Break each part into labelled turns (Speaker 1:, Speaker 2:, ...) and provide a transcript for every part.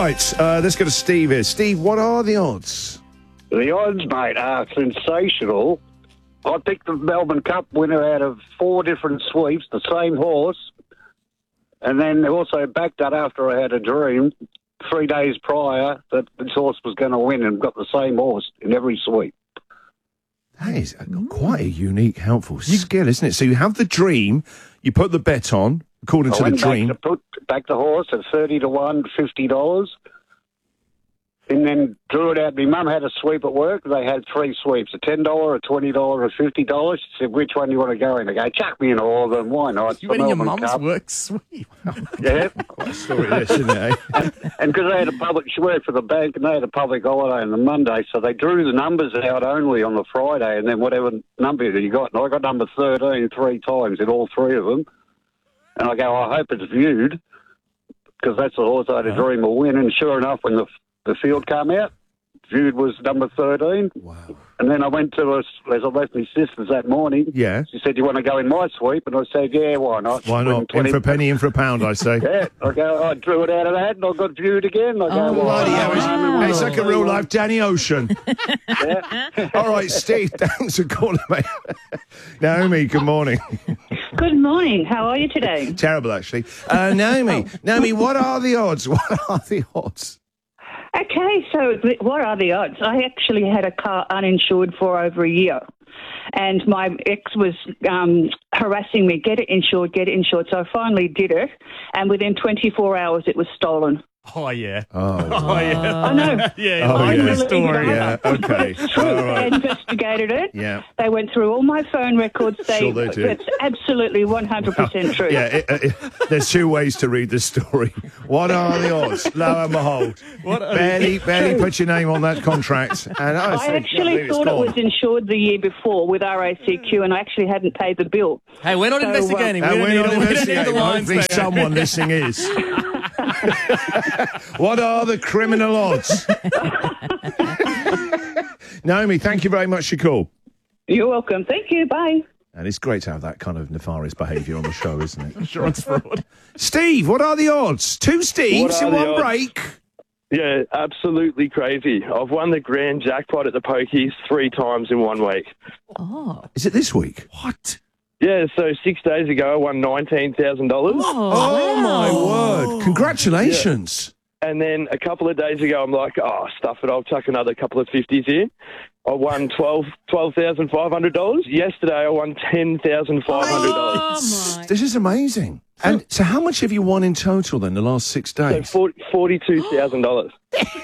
Speaker 1: right, let's go to Steve here. Steve, what are the odds?
Speaker 2: The odds, mate, are sensational. I picked the Melbourne Cup winner out of 4 different sweeps, the same horse, and then also backed that after I had a dream 3 days prior that this horse was going to win and got the same horse in every sweep.
Speaker 1: That is quite a unique, helpful skill, isn't it? So you have the dream, you put the bet on, according to the dream.
Speaker 2: Back the horse at 30 to 1, $50. And then drew it out. My mum had a sweep at work. They had 3 sweeps, a $10, a $20, a $50. She said, which one do you want to go in? I go, chuck me in all of them. Why not?
Speaker 3: You went in your mum's work sweep.
Speaker 2: Yeah.
Speaker 1: Quite a story, this, isn't it?
Speaker 2: And because they had she worked for the bank, and they had a public holiday on the Monday, so they drew the numbers out only on the Friday, and then whatever number you got. And I got number 13 3 times in all 3 of them. And I go, I hope it's viewed, because that's the horse I had a dream will win. And sure enough, when the field came out, viewed was number 13.
Speaker 1: Wow.
Speaker 2: And then I went to as I left my sister's that morning.
Speaker 1: Yeah.
Speaker 2: She said, you want to go in my sweep? And I said, yeah, why not?
Speaker 1: Why not? In for a penny, in for a pound, I say.
Speaker 2: Yeah. I drew it out of that, and I got viewed again. I go,
Speaker 1: bloody hell.
Speaker 2: wow.
Speaker 1: It's like a real life Danny Ocean.
Speaker 2: Yeah.
Speaker 1: All right, Steve, thanks for calling, mate. Naomi, good morning.
Speaker 4: Good morning. How are you today?
Speaker 1: Terrible, actually. Naomi, what are the odds? What are the odds?
Speaker 4: Okay, so what are the odds? I actually had a car uninsured for over a year, and my ex was harassing me, get it insured. So I finally did it, and within 24 hours it was stolen.
Speaker 3: Oh, yeah.
Speaker 1: Oh,
Speaker 3: yeah.
Speaker 4: I know.
Speaker 3: Yeah,
Speaker 4: I
Speaker 1: yeah.
Speaker 4: believe
Speaker 3: story.
Speaker 1: Yeah, okay.
Speaker 4: It's true.
Speaker 1: All right.
Speaker 4: They investigated it.
Speaker 1: Yeah.
Speaker 4: They went through all my phone records.
Speaker 1: Sure they did.
Speaker 4: It's absolutely 100% true.
Speaker 1: Yeah, there's 2 ways to read this story. What are the odds? Lo and behold. Barely put your name on that contract. And
Speaker 4: I actually thought it was insured the year before with RACQ, and I actually hadn't paid the bill.
Speaker 3: Hey, we're not investigating.
Speaker 1: We're not investigating.
Speaker 3: The lines,
Speaker 1: hopefully someone listening is. What are the criminal odds? Naomi, thank you very much for your call.
Speaker 4: You're welcome. Thank you. Bye.
Speaker 1: And it's great to have that kind of nefarious behaviour on the show, isn't it?
Speaker 3: Insurance fraud.
Speaker 1: Steve, what are the odds? 2 Steves in one break.
Speaker 5: Yeah, absolutely crazy. I've won the grand jackpot at the pokies 3 times in 1 week.
Speaker 6: Oh.
Speaker 1: Is it this week? What?
Speaker 5: Yeah, so 6 days ago I won $19,000.
Speaker 1: Oh, my word. Congratulations.
Speaker 5: Yeah. And then a couple of days ago I'm like, oh, stuff it, I'll chuck another couple of 50s in. I won $12,500. Yesterday I won $10,500.
Speaker 6: Oh, my.
Speaker 1: This is amazing. And so how much have you won in total then, the last 6 days?
Speaker 5: So $42,000.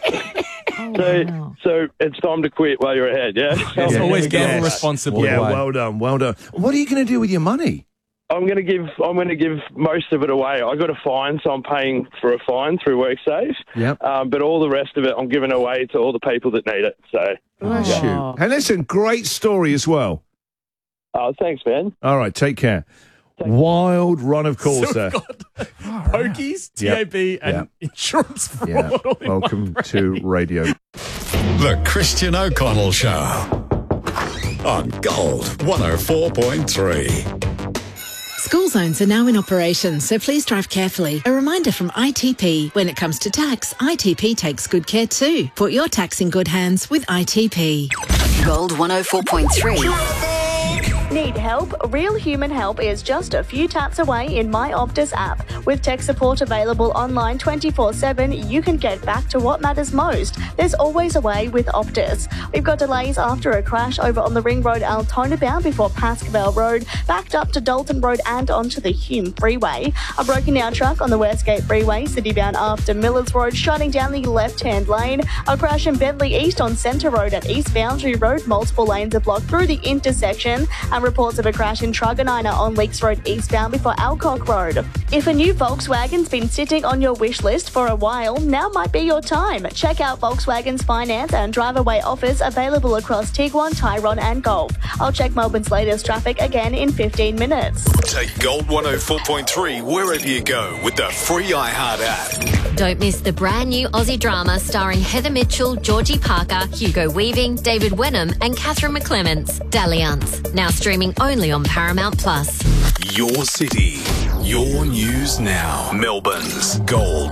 Speaker 5: So it's time to quit while you're ahead, yeah?
Speaker 3: It's always gamble responsibly.
Speaker 1: Yeah, well done. What are you going to do with your money?
Speaker 5: I'm going to give most of it away. I got a fine, so I'm paying for a fine through WorkSafe.
Speaker 1: Yep.
Speaker 5: But all the rest of it, I'm giving away to all the people that need it. So,
Speaker 1: bless you. And listen, great story as well.
Speaker 5: Thanks, man.
Speaker 1: All right, take care. Wild run of calls there.
Speaker 3: Pokies, TAB, and insurance fraud.
Speaker 1: Yeah. Welcome to radio.
Speaker 7: The Christian O'Connell Show on Gold 104.3.
Speaker 6: School zones are now in operation, so please drive carefully. A reminder from ITP, when it comes to tax, ITP takes good care too. Put your tax in good hands with ITP.
Speaker 8: Gold 104.3.
Speaker 9: Need help? Real human help is just a few taps away in My Optus app. With tech support available online 24/7, you can get back to what matters most. There's always a way with Optus. We've got delays after a crash over on the Ring Road Altona bound before Pascavale Road, backed up to Dalton Road and onto the Hume Freeway. A broken down truck on the Westgate Freeway, city bound after Millers Road, shutting down the left-hand lane. A crash in Bentley East on Centre Road at East Boundary Road. Multiple lanes are blocked through the intersection. And reports of a crash in Truganina on Leaks Road eastbound before Alcock Road. If a new Volkswagen's been sitting on your wish list for a while, now might be your time. Check out Volkswagen's finance and drive-away offers available across Tiguan, Tyrone and Golf. I'll check Melbourne's latest traffic again in 15 minutes.
Speaker 7: Take Gold 104.3 wherever you go with the free iHeart app.
Speaker 10: Don't miss the brand new Aussie drama starring Heather Mitchell, Georgie Parker, Hugo Weaving, David Wenham and Catherine McClements, Dalliance. Now streaming streaming only on Paramount Plus.
Speaker 7: Your city, your news now. Melbourne's Gold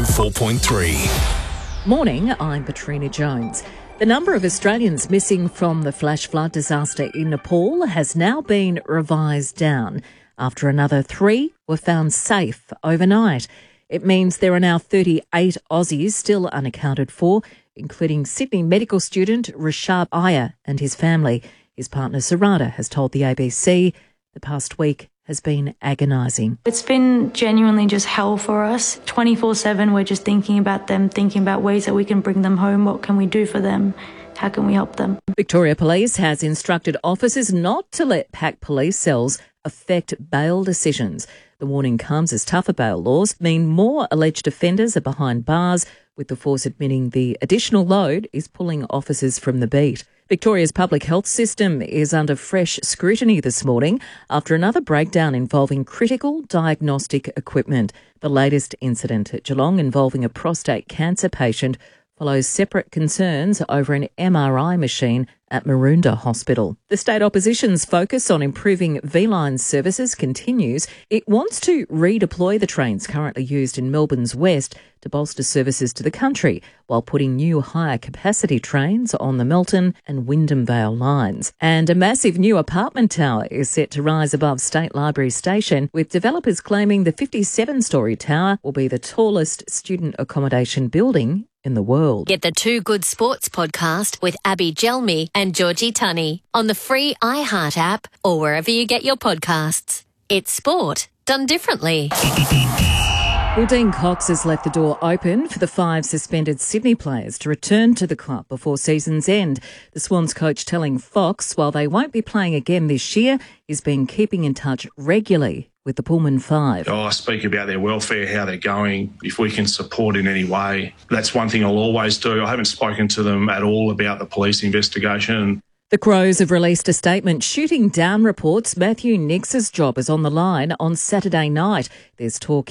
Speaker 7: 104.3.
Speaker 11: Morning, I'm Katrina Jones. The number of Australians missing from the flash flood disaster in Nepal has now been revised down after another 3 were found safe overnight. It means there are now 38 Aussies still unaccounted for, including Sydney medical student Rashab Iyer and his family. His partner Sarada has told the ABC the past week has been agonising.
Speaker 12: It's been genuinely just hell for us. 24/7 we're just thinking about them, thinking about ways that we can bring them home. What can we do for them? How can we help them?
Speaker 11: Victoria Police has instructed officers not to let packed police cells affect bail decisions. The warning comes as tougher bail laws mean more alleged offenders are behind bars, with the force admitting the additional load is pulling officers from the beat. Victoria's public health system is under fresh scrutiny this morning after another breakdown involving critical diagnostic equipment. The latest incident at Geelong involving a prostate cancer patient follows separate concerns over an MRI machine at Maroondah Hospital. The state opposition's focus on improving V-Line services continues. It wants to redeploy the trains currently used in Melbourne's west to bolster services to the country, while putting new higher capacity trains on the Melton and Wyndham Vale lines. And a massive new apartment tower is set to rise above State Library Station, with developers claiming the 57-storey tower will be the tallest student accommodation building in the world.
Speaker 10: Get the Too Good Sports podcast with Abby Gelmi and Georgie Tunney on the free iHeart app or wherever you get your podcasts. It's sport done differently.
Speaker 11: Well, Dean Cox has left the door open for the 5 suspended Sydney players to return to the club before season's end. The Swans coach telling Fox, while they won't be playing again this year, he's been keeping in touch regularly with the Pullman 5.
Speaker 13: I speak about their welfare, how they're going, if we can support in any way. That's one thing I'll always do. I haven't spoken to them at all about the police investigation.
Speaker 11: The Crows have released a statement shooting down reports Matthew Nix's job is on the line on Saturday night. There's talk